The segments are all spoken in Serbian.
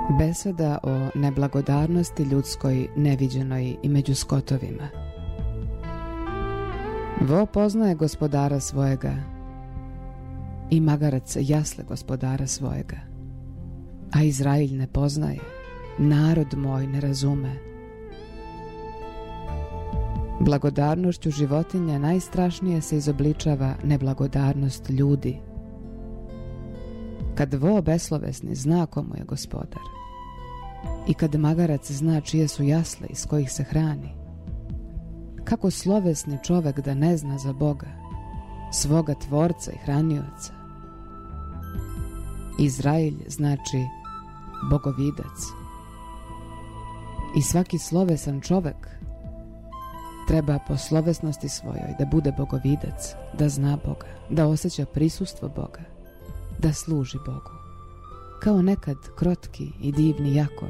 Beseda o neblagodarnosti ljudskoj neviđenoj i među skotovima. Vo poznaje gospodara svojega i magarac jasle gospodara svojega, a Izrailj ne poznaje, narod moj ne razume. Blagodarnošću životinja najstrašnije se izobličava neblagodarnost ljudi. Kad vo beslovesni zna komu je gospodar i kad magarac zna čije su jasle iz kojih se hrani, kako slovesni čovek da ne zna za Boga, svoga tvorca i hranioca. Izrailj znači bogovidac. I svaki slovesan čovek treba po slovesnosti svojoj da bude bogovidac, da zna Boga, da osjeća prisustvo Boga, da služi Bogu, kao nekad krotki i divni Jakov.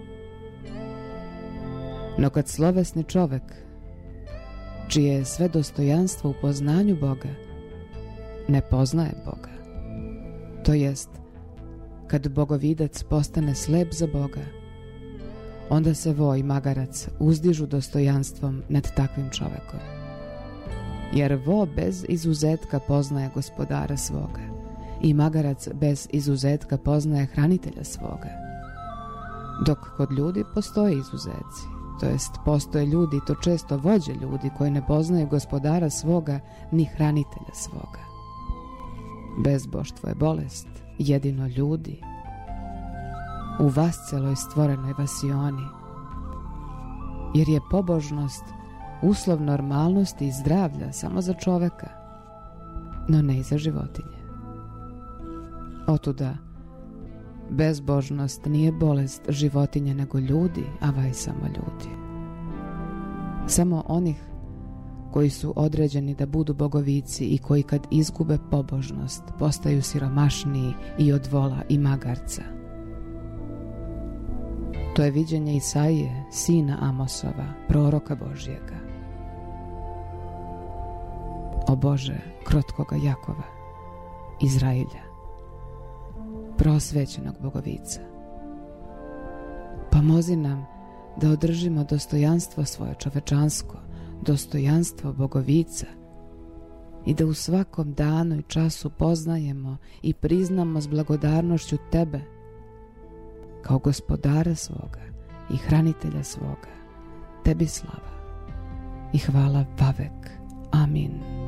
No kad slovesni čovek, čije je sve dostojanstvo u poznanju Boga, ne poznaje Boga, to jest kad bogovidac postane slep za Boga, onda se vo i magarac uzdižu dostojanstvom nad takvim čovekom. Jer vo bez izuzetka poznaje gospodara svoga i magarac bez izuzetka poznaje hranitelja svoga. Dok kod ljudi postoje izuzeci, to jest postoje ljudi, to često vođe ljudi koji ne poznaju gospodara svoga ni hranitelja svoga. Bezboštvo je bolest, jedino ljudi. U vasceloj stvorenoj vasioni. Jer je pobožnost uslov normalnosti i zdravlja samo za čoveka, no ne i za životinje. Otuda, bezbožnost nije bolest životinje nego ljudi, a vaj samo ljudi. Samo onih koji su određeni da budu bogovici i koji kad izgube pobožnost postaju siromašniji i od vola i magarca. To je viđenje Isaije, sina Amosova, proroka Božjega. O Bože, krotkoga Jakova, Izrailja, prosvećenog bogovica, pomozi nam da održimo dostojanstvo svoje čovečansko, dostojanstvo bogovica i da u svakom danu i času poznajemo i priznamo s blagodarnošću Tebe kao gospodara svoga i hranitelja svoga. Tebi slava i hvala vavek. Amin.